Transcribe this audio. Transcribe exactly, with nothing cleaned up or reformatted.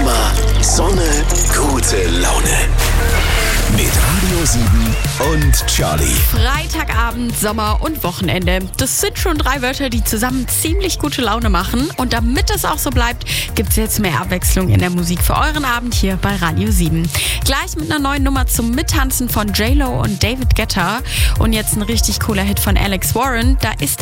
Sommer, Sonne, gute Laune. Mit Radio sieben und Charlie. Freitagabend, Sommer und Wochenende. Das sind schon drei Wörter, die zusammen ziemlich gute Laune machen. Und damit es auch so bleibt, gibt es jetzt mehr Abwechslung in der Musik für euren Abend hier bei Radio sieben. Gleich mit einer neuen Nummer zum Mittanzen von J Lo und David Guetta. Und jetzt ein richtig cooler Hit von Alex Warren. Da ist